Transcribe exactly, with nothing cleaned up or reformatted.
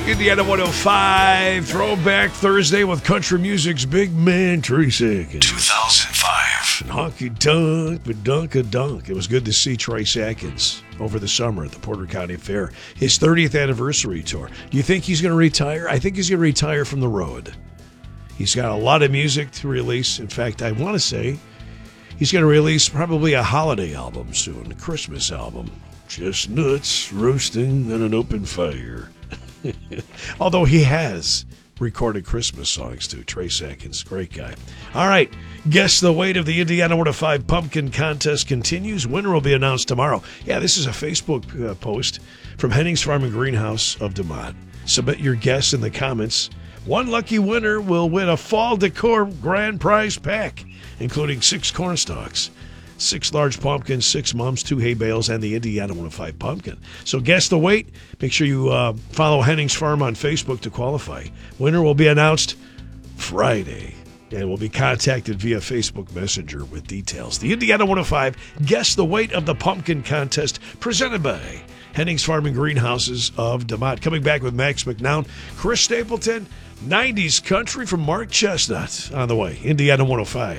Indiana one oh five, Throwback Thursday with country music's big man, Trace Atkins. two thousand five. Honky tonk, badunka dunk. It was good to see Trace Atkins over the summer at the Porter County Fair. His thirtieth anniversary tour. Do you think he's going to retire? I think he's going to retire from the road. He's got a lot of music to release. In fact, I want to say he's going to release probably a holiday album soon, a Christmas album. Chestnuts roasting on an open fire. Although he has recorded Christmas songs too. Trace Atkins, great guy. All right, guess the weight of the Indiana one oh five Pumpkin Contest continues. Winner will be announced tomorrow. Yeah, this is a Facebook uh, post from Hennings Farm and Greenhouse of DeMont. Submit your guess in the comments. One lucky winner will win a fall decor grand prize pack, including six corn stalks, six large pumpkins, six mums, two hay bales, and the Indiana one oh five pumpkin. So guess the weight. Make sure you uh, follow Hennings Farm on Facebook to qualify. Winner will be announced Friday and will be contacted via Facebook Messenger with details. The Indiana one oh five Guess the Weight of the Pumpkin Contest, presented by Hennings Farm and Greenhouses of DeMont. Coming back with Max McNown, Chris Stapleton, nineties country from Mark Chestnut on the way. Indiana one oh five.